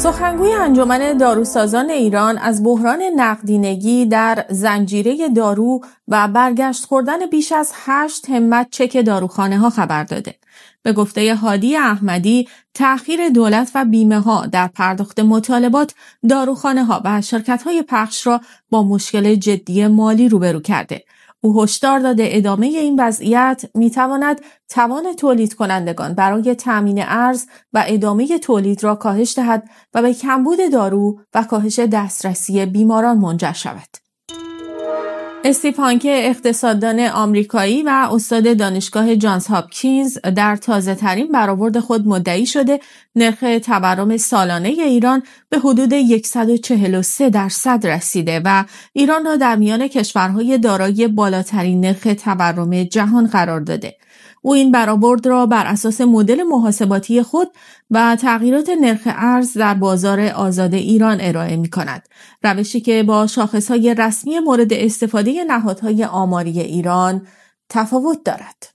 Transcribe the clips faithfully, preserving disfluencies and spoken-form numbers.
سخنگوی انجمن داروسازان ایران از بحران نقدینگی در زنجیره دارو و برگشت خوردن بیش از هشت همت چک داروخانه ها خبر داده. به گفته هادی احمدی، تأخیر دولت و بیمه ها در پرداخت مطالبات داروخانه ها و شرکت های پخش را با مشکل جدی مالی روبرو کرده. او هشدار داده ادامه این وضعیت میتواند توان تولید کنندگان برای تامین ارز و ادامه تولید را کاهش دهد و به کمبود دارو و کاهش دسترسی بیماران منجر شود. استیو هانکه، اقتصاددان آمریکایی و استاد دانشگاه جانز هاپکینز، در تازه ترین برآورد خود مدعی شده نرخ تورم سالانه ایران به حدود صد و چهل و سه درصد رسیده و ایران را در میان کشورهای دارای بالاترین نرخ تورم جهان قرار داده. او این برآورد را بر اساس مدل محاسباتی خود و تغییرات نرخ ارز در بازار آزاد ایران ارائه می کند. روشی که با شاخصهای رسمی مورد استفاده نهادهای آماری ایران تفاوت دارد.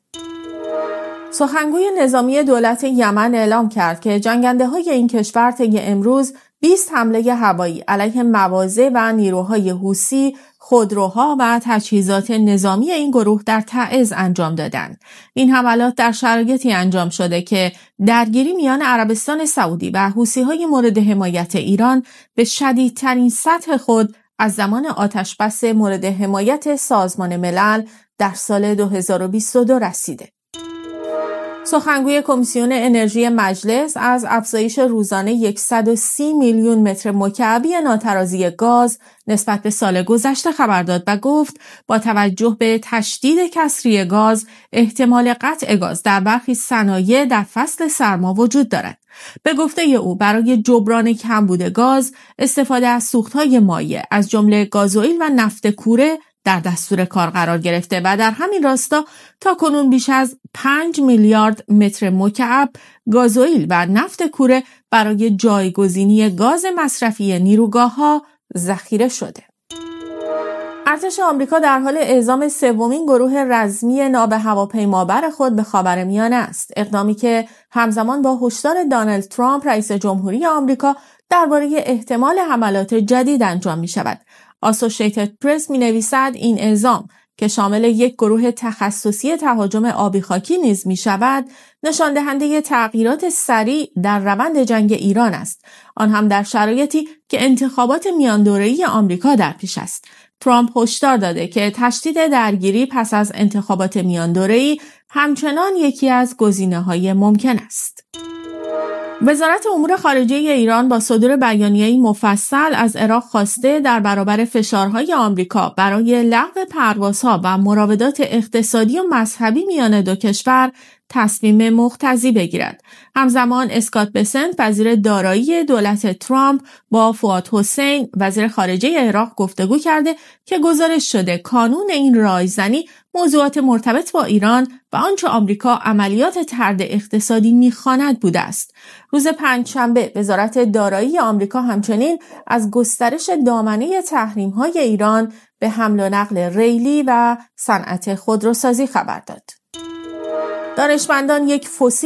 سخنگوی نظامی دولت یمن اعلام کرد که جنگنده های این کشور طی امروز بیست حمله هوایی علیه مواضع و نیروهای حوثی، خودروها و تجهیزات نظامی این گروه در تعز انجام دادند. این حملات در شرایطی انجام شده که درگیری میان عربستان سعودی و حوثی‌های مورد حمایت ایران به شدیدترین سطح خود از زمان آتشبس مورد حمایت سازمان ملل در سال دو هزار و بیست و دو رسیده. سخنگوی کمیسیون انرژی مجلس از افزایش روزانه صد و سی میلیون متر مکعبی ناترازی گاز نسبت به سال گذشته خبر داد و گفت با توجه به تشدید کسری گاز، احتمال قطع گاز در برخی صنایع در فصل سرما وجود دارد. به گفته او، برای جبران کمبود گاز، استفاده از سوختهای مایع از جمله گازوئیل و نفت کوره در دستور کار قرار گرفته و در همین راستا تا کنون بیش از پنج میلیارد متر مکعب گازوئیل و نفت کوره برای جایگزینی گاز مصرفی نیروگاه‌ها ذخیره شده. ارتش آمریکا در حال اعزام سومین گروه رزمی ناو هواپیمابر خود به خاورمیانه است، اقدامی که همزمان با هشدار دونالد ترامپ رئیس جمهوری آمریکا درباره احتمال حملات جدید انجام می شود. اسوسییتد پرس می نویسد این اعزام که شامل یک گروه تخصصی تهاجم آبی خاکی نیز می شود، نشان دهنده تغییرات سریع در روند جنگ ایران است، آن هم در شرایطی که انتخابات میان دوره‌ای آمریکا در پیش است. ترامپ هشدار داده که تشدید درگیری پس از انتخابات میان دوره‌ای همچنان یکی از گزینه‌های ممکن است. وزارت امور خارجه ایران با صدور بیانیه‌ای مفصل از عراق خواسته در برابر فشارهای آمریکا برای لغو پروازها و مراودات اقتصادی و مذهبی میان دو کشور تصمیم مقتضی بگیرد. همزمان اسکات بسنت، وزیر دارایی دولت ترامپ، با فؤاد حسین، وزیر خارجه عراق گفتگو کرده که گزارش شده کانون این رایزنی موضوعات مرتبط با ایران و آنچه آمریکا عملیات طرد اقتصادی می‌خواند بوده است. روز پنجشنبه وزارت دارایی آمریکا همچنین از گسترش دامنه تحریم‌های ایران به حمل و نقل ریلی و صنعت خودروسازی خبر داد. دانشمندان یک فسیل